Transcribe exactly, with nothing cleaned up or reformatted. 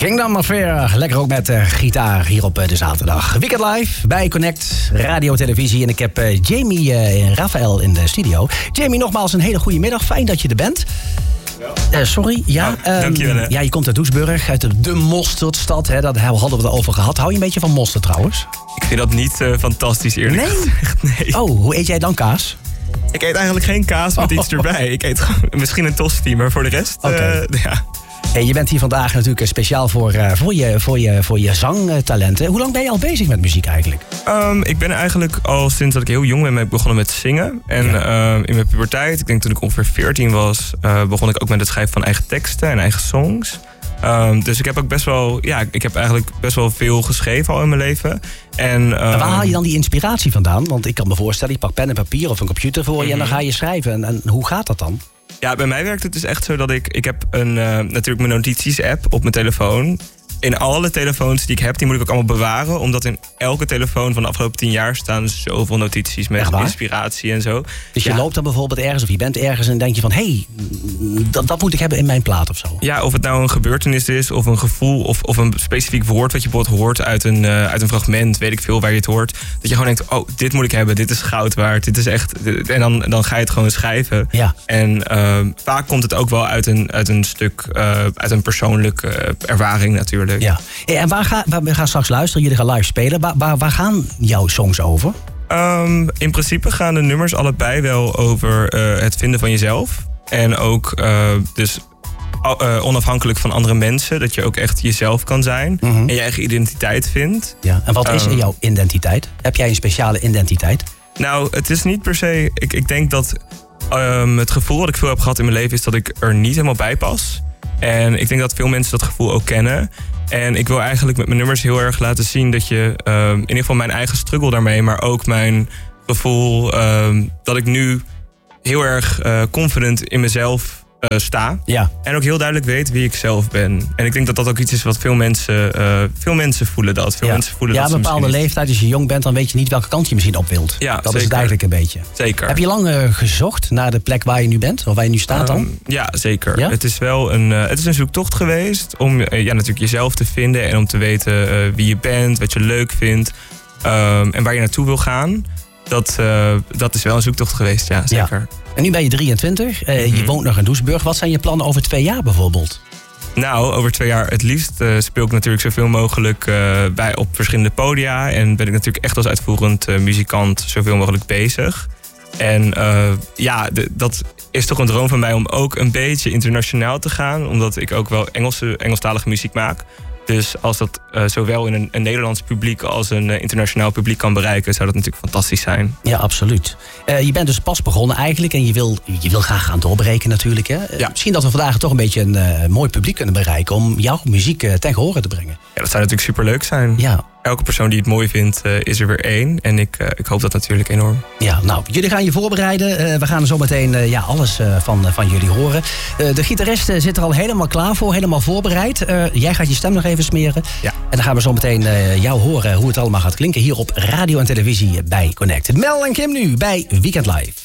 Kingdom Affair, lekker ook met uh, gitaar hier op uh, de zaterdag. Weekend Live bij Connect, radio, televisie. En ik heb uh, Jamie uh, en Rafael in de studio. Jamie, nogmaals een hele goede middag. Fijn dat je er bent. Uh, sorry, ja. Oh, um, dankjewel. Hè. Ja, je komt uit Doesburg, uit de, de mosterdstad. Hè, dat hadden we het over gehad. Hou je een beetje van mosterd trouwens? Ik vind dat niet uh, fantastisch, eerlijk nee? gezegd. Nee. Oh, hoe eet jij dan kaas? Ik eet eigenlijk geen kaas met oh. iets erbij. Ik eet gewoon, misschien een tosti, maar voor de rest... Okay. Uh, ja. Hey, je bent hier vandaag natuurlijk speciaal voor, uh, voor, je, voor, je, voor je zangtalenten. Hoe lang ben je al bezig met muziek eigenlijk? Um, ik ben eigenlijk al sinds dat ik heel jong ben begonnen met zingen. En ja. uh, in mijn puberteit, ik denk toen ik ongeveer veertien was... Uh, begon ik ook met het schrijven van eigen teksten en eigen songs. Um, dus ik heb ook best wel, ja, ik heb eigenlijk best wel veel geschreven al in mijn leven. En, um, maar waar haal je dan die inspiratie vandaan? Want ik kan me voorstellen, je pakt pen en papier of een computer voor je... Mm-hmm. en dan ga je schrijven. En, en hoe gaat dat dan? Ja, bij mij werkt het dus echt zo dat ik... Ik heb een, uh, natuurlijk mijn notities-app op mijn telefoon. In alle telefoons die ik heb, die moet ik ook allemaal bewaren. Omdat in elke telefoon van de afgelopen tien jaar staan zoveel notities met inspiratie en zo. Dus je ja. loopt dan bijvoorbeeld ergens of je bent ergens en denk je van... hé, hey, dat, dat moet ik hebben in mijn plaat of zo. Ja, of het nou een gebeurtenis is of een gevoel... of, of een specifiek woord wat je bijvoorbeeld hoort uit een, uh, uit een fragment... weet ik veel waar je het hoort. Dat je gewoon denkt, oh, dit moet ik hebben, dit is goud waard. Dit is echt... Dit, en dan, dan ga je het gewoon schrijven. Ja. En uh, vaak komt het ook wel uit een, uit een stuk... Uh, uit een persoonlijke uh, ervaring natuurlijk. Ja. En waar ga, waar, we gaan straks luisteren, jullie gaan live spelen. Waar, waar, waar gaan jouw songs over? Um, in principe gaan de nummers allebei wel over uh, het vinden van jezelf. En ook uh, dus uh, onafhankelijk van andere mensen. Dat je ook echt jezelf kan zijn. Mm-hmm. En je eigen identiteit vindt. Ja. En wat is um, jouw identiteit? Heb jij een speciale identiteit? Nou, het is niet per se... Ik, ik denk dat um, het gevoel dat ik veel heb gehad in mijn leven... is dat ik er niet helemaal bij pas. En ik denk dat veel mensen dat gevoel ook kennen. En ik wil eigenlijk met mijn nummers heel erg laten zien dat je... Uh, in ieder geval mijn eigen struggle daarmee... maar ook mijn gevoel uh, dat ik nu heel erg uh, confident in mezelf uh, sta. Ja. En ook heel duidelijk weet wie ik zelf ben. En ik denk dat dat ook iets is wat veel mensen... Uh, veel mensen voelen dat. Veel ja. mensen voelen ja, dat een bepaalde leeftijd, als je jong bent... dan weet je niet welke kant je misschien op wilt. Ja, dat zeker. is duidelijk een beetje. Zeker. Heb je lang uh, gezocht naar de plek waar je nu bent? Of waar je nu staat dan? Um, ja, zeker. Ja? Het is wel een, uh, het is een zoektocht geweest... om uh, ja, natuurlijk jezelf te vinden... en om te weten uh, wie je bent, wat je leuk vindt... Um, en waar je naartoe wil gaan. Dat, uh, dat is wel een zoektocht geweest, ja, zeker. Ja. En nu ben je drieëntwintig, uh, mm-hmm. je woont nog in Doesburg. Wat zijn je plannen over twee jaar bijvoorbeeld? Nou, over twee jaar het liefst uh, speel ik natuurlijk zoveel mogelijk uh, bij, op verschillende podia. En ben ik natuurlijk echt als uitvoerend uh, muzikant zoveel mogelijk bezig. En uh, ja, de, dat is toch een droom van mij om ook een beetje internationaal te gaan. Omdat ik ook wel Engelse, Engelstalige muziek maak. Dus als dat uh, zowel in een, een Nederlands publiek als een uh, internationaal publiek kan bereiken... zou dat natuurlijk fantastisch zijn. Ja, absoluut. Uh, je bent dus pas begonnen eigenlijk en je wil, je wil graag gaan doorbreken natuurlijk. Hè? Uh, ja. Misschien dat we vandaag toch een beetje een uh, mooi publiek kunnen bereiken... om jouw muziek uh, ten gehore te brengen. Ja, dat zou natuurlijk superleuk zijn. Ja. Elke persoon die het mooi vindt, uh, is er weer één. En ik, uh, ik hoop dat natuurlijk enorm. Ja, nou, jullie gaan je voorbereiden. Uh, we gaan zo meteen uh, ja, alles uh, van, uh, van jullie horen. Uh, de gitarist uh, zit er al helemaal klaar voor, helemaal voorbereid. Uh, jij gaat je stem nog even smeren. Ja. En dan gaan we zo meteen uh, jou horen hoe het allemaal gaat klinken... hier op radio en televisie bij Connect. Mel en Kim nu bij Weekend Live.